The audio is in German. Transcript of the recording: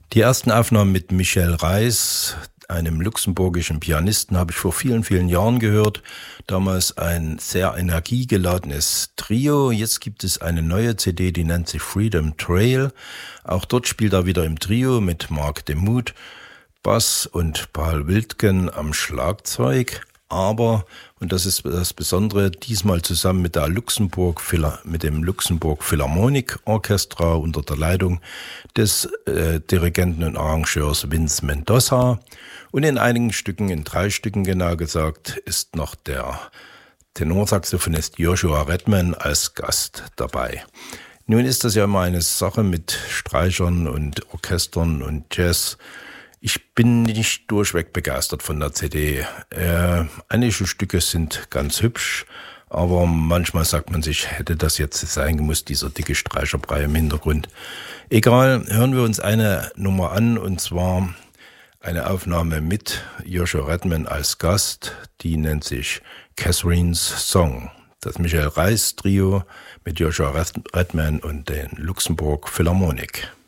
Die ersten Aufnahmen mit Michel Reiss, einem luxemburgischen Pianisten, habe ich vor vielen, vielen Jahren gehört. Damals ein sehr energiegeladenes Trio. Jetzt gibt es eine neue CD, die nennt sich Freedom Trail. Auch dort spielt er wieder im Trio mit Marc Demuth, Bass und Paul Wildgen am Schlagzeug. Aber, und das ist das Besondere, diesmal zusammen mit dem Luxemburg Philharmonic Orchestra unter der Leitung des Dirigenten und Arrangeurs Vince Mendoza. Und in einigen Stücken, in 3 Stücken genau gesagt, ist noch der Tenorsaxophonist Joshua Redman als Gast dabei. Nun ist das ja immer eine Sache mit Streichern und Orchestern und Jazz. Ich bin nicht durchweg begeistert von der CD. Einige Stücke sind ganz hübsch, aber manchmal sagt man sich, hätte das jetzt sein gemusst, dieser dicke Streicherbrei im Hintergrund. Egal, hören wir uns eine Nummer an, und zwar eine Aufnahme mit Joshua Redman als Gast, die nennt sich Catherine's Song. Das Michel Reiss Trio mit Joshua Redman und den Luxemburg Philharmonic.